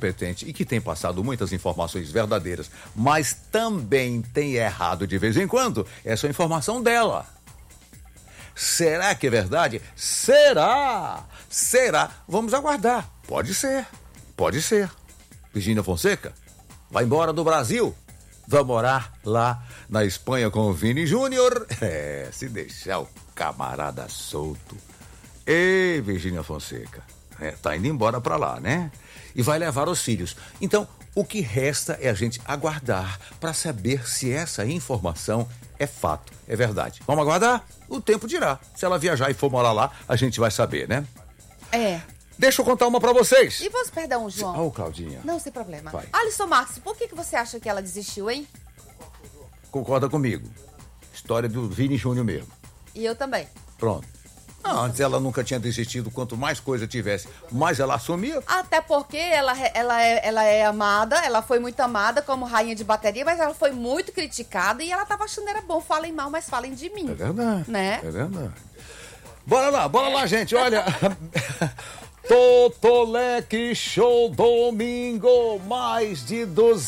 competente e que tem passado muitas informações verdadeiras, mas também tem errado de vez em quando, essa é a informação dela. Será que é verdade? Será? Vamos aguardar. Pode ser. Virgínia Fonseca vai embora do Brasil. Vai morar lá na Espanha com o Vini Júnior. Se deixar o camarada solto. Ei, Virgínia Fonseca. Tá indo embora pra lá, né? E vai levar os filhos. Então, o que resta é a gente aguardar para saber se essa informação é fato, é verdade. Vamos aguardar? O tempo dirá. Se ela viajar e for morar lá, a gente vai saber, né? Deixa eu contar uma pra vocês. E você, perdão, João. Claudinha. Não, sem problema. Vai. Alisson Marques, por que você acha que ela desistiu, hein? Concorda comigo. História do Vini Júnior mesmo. E eu também. Pronto. Antes ela nunca tinha desistido, quanto mais coisa tivesse, mais ela assumia. Até porque ela é amada, ela foi muito amada como rainha de bateria, mas ela foi muito criticada e ela tava achando era bom, falem mal, mas falem de mim. É verdade. Né? É verdade. Bora lá, gente, olha. Totolec Show domingo, mais de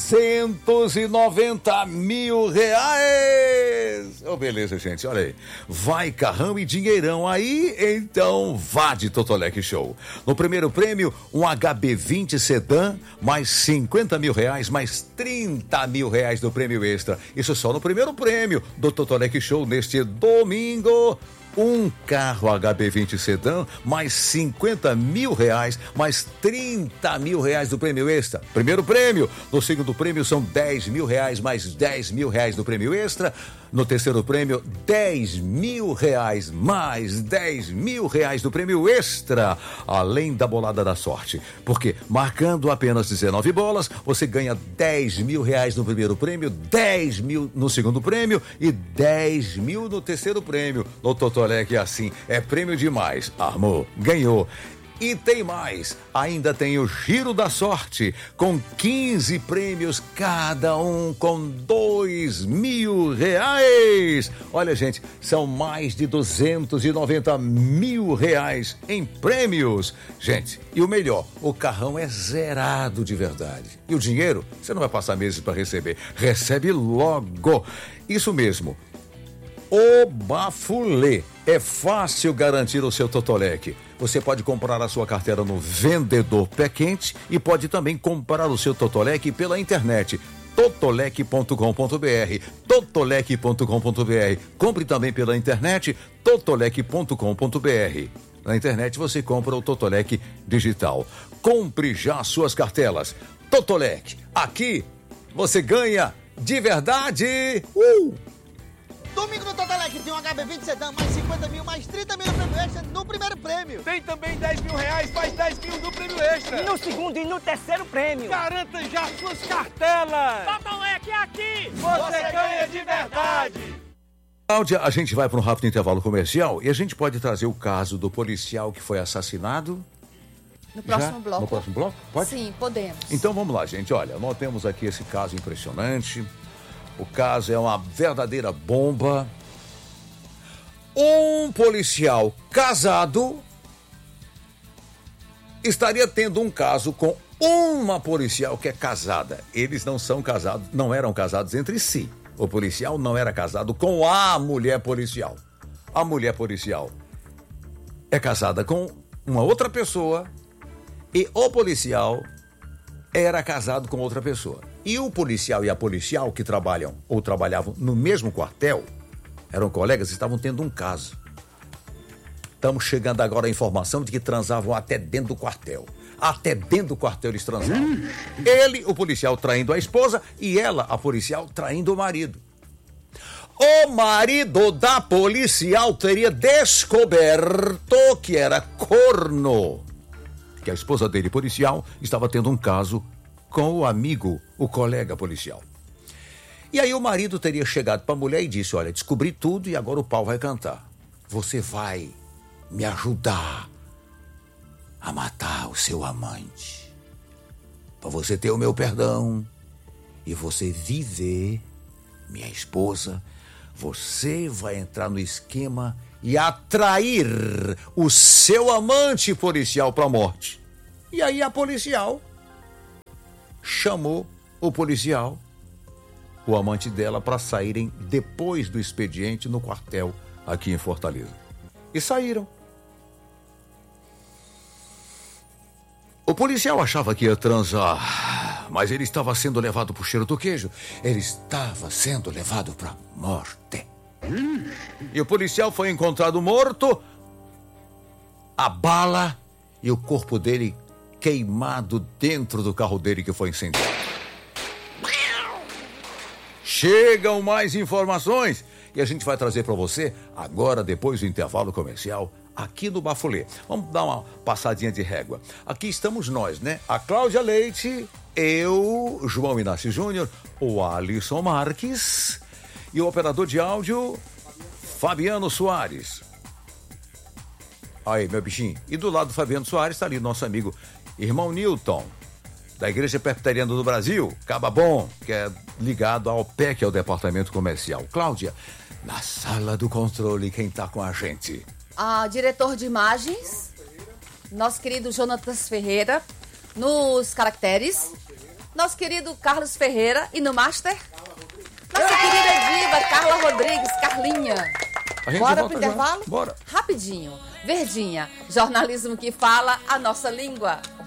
290 mil reais. Beleza, gente, olha aí. Vai carrão e dinheirão aí, então vá de Totolec Show. No primeiro prêmio, um HB20 sedã, mais 50 mil reais, mais 30 mil reais do prêmio extra. Isso só no primeiro prêmio do Totolec Show neste domingo. Um carro HB20 sedã, mais 50 mil reais, mais 30 mil reais do prêmio extra. Primeiro prêmio. No segundo prêmio são 10 mil reais, mais 10 mil reais do prêmio extra. No terceiro prêmio, 10 mil reais, mais 10 mil reais do prêmio extra. Além da bolada da sorte. Porque marcando apenas 19 bolas, você ganha 10 mil reais no primeiro prêmio, 10 mil no segundo prêmio e 10 mil no terceiro prêmio. No Totolec é assim, é prêmio demais. Armou, ganhou. E tem mais, ainda tem o Giro da Sorte, com 15 prêmios, cada um com 2 mil reais. Olha, gente, são mais de 290 mil reais em prêmios. Gente, e o melhor, o carrão é zerado de verdade. E o dinheiro, você não vai passar meses para receber, recebe logo. Isso mesmo. O Bafulê. É fácil garantir o seu Totolec. Você pode comprar a sua carteira no vendedor Pé Quente e pode também comprar o seu Totolec pela internet. Totolec.com.br, Totolec.com.br. Compre também pela internet Totolec.com.br. Na internet você compra o Totolec digital. Compre já suas cartelas. Totolec, aqui você ganha de verdade. Domingo no Totolec tem um HB20 sedã, mais 50 mil, mais 30 mil no prêmio extra no primeiro prêmio. Tem também 10 mil reais, mais 10 mil no prêmio extra. E no segundo e no terceiro prêmio. Garanta já suas cartelas. Totolec aqui. Você ganha de verdade. Cláudia, a gente vai para um rápido intervalo comercial e a gente pode trazer o caso do policial que foi assassinado. No próximo bloco. No próximo bloco? Pode? Sim, podemos. Então vamos lá, gente. Olha, nós temos aqui esse caso impressionante. O caso é uma verdadeira bomba. Um policial casado estaria tendo um caso com uma policial que é casada. Eles não são casados, não eram casados entre si. O policial não era casado com a mulher policial. A mulher policial é casada com uma outra pessoa e o policial era casado com outra pessoa. E o policial e a policial que trabalham ou trabalhavam no mesmo quartel, eram colegas e estavam tendo um caso. Estamos chegando agora à informação de que transavam até dentro do quartel. Até dentro do quartel eles transavam. Ele, o policial, traindo a esposa e ela, a policial, traindo o marido. O marido da policial teria descoberto que era corno. Que a esposa dele, policial, estava tendo um caso com o amigo, o colega policial. E aí o marido teria chegado para a mulher e disse: olha, descobri tudo e agora o pau vai cantar. Você vai me ajudar a matar o seu amante. Para você ter o meu perdão e você viver, minha esposa, você vai entrar no esquema e atrair o seu amante policial para a morte. E aí a policial chamou o policial, o amante dela, para saírem depois do expediente no quartel aqui em Fortaleza. E saíram. O policial achava que ia transar, mas ele estava sendo levado pro cheiro do queijo. Ele estava sendo levado pra morte. E o policial foi encontrado morto, a bala e o corpo dele queimado dentro do carro dele que foi incendiado. Chegam mais informações e a gente vai trazer para você agora, depois do intervalo comercial, aqui no Bafulê. Vamos dar uma passadinha de régua. Aqui estamos nós, né? A Cláudia Leite, eu, João Inácio Júnior, o Alisson Marques e o operador de áudio, Fabiano Soares. Aí, meu bichinho. E do lado do Fabiano Soares está ali nosso amigo, irmão Newton, da Igreja Presbiteriana do Brasil, Caba Bom, que é ligado ao PEC, ao Departamento Comercial. Cláudia, na sala do controle, quem tá com a gente? Diretor de imagens, nosso querido Jonatas Ferreira, nos caracteres, nosso querido Carlos Ferreira e no master, nossa querida diva Carla Rodrigues, Carlinha. Bora pro intervalo? Bora. Rapidinho. Verdinha, jornalismo que fala a nossa língua.